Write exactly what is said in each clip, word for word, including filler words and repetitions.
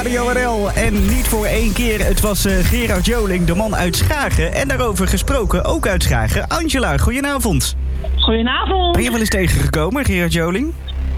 Radio R L. En niet voor één keer, het was uh, Gerard Joling, de man uit Schagen. En daarover gesproken, ook uit Schagen. Angela, goedenavond. Goedenavond. Ben je wel eens tegengekomen, Gerard Joling?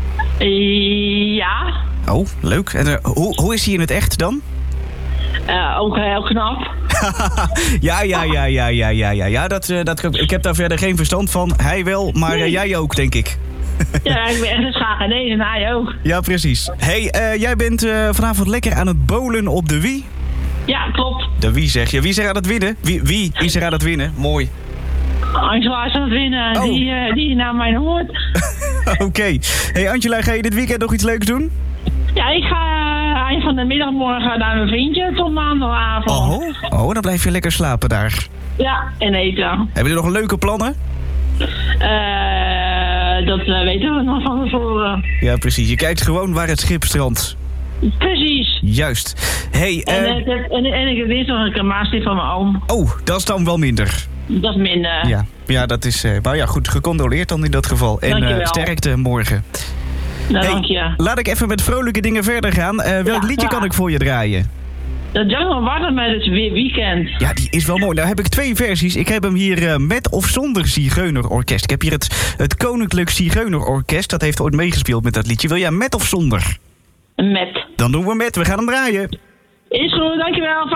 Ja. Oh, leuk. En uh, hoe, hoe is hij in het echt dan? Uh, ook heel knap. ja, ja, ja, ja, ja, ja, ja. ja dat, uh, dat, ik heb daar verder geen verstand van. Hij wel, maar uh, jij ook, denk ik. Ja, ik ben echt een Schagenees en hij ook. Ja, precies. Hey, uh, jij bent uh, vanavond lekker aan het bowlen op de Wii? Ja, klopt. De Wii zeg je. Wie is er aan het winnen? Wie, wie is er aan het winnen? Mooi. Angela is aan het winnen, oh. die, uh, die naar mijn hoort. Oké. Okay. Hey Angela, ga je dit weekend nog iets leuks doen? Ja, ik ga uh, eind van de middag morgen naar mijn vriendje tot maandagavond. Oh, oh, dan blijf je lekker slapen daar. Ja, en eten. Hebben jullie nog leuke plannen? Uh, dat uh, weten we nog van tevoren. Ja, precies. Je kijkt gewoon waar het schip strandt. Precies. Juist. Hey, en, uh... en, en, en ik weet nog een maatstip van mijn oom. Oh, dat is dan wel minder. Dat is minder. Ja, ja dat is... Uh, maar ja, goed, gecondoleerd dan in dat geval. En uh, sterkte morgen. Nou, hey, dank je. Laat ik even met vrolijke dingen verder gaan. Uh, welk ja, liedje ja. kan ik voor je draaien? De Jungle Warden met het weekend. Ja, die is wel mooi. Nou heb ik twee versies. Ik heb hem hier uh, met of zonder Zigeunerorkest. Ik heb hier het, het Koninklijk Zigeunerorkest. Dat heeft ooit meegespeeld met dat liedje. Wil jij met of zonder? Met. Dan doen we met. We gaan hem draaien. Is goed, dankjewel.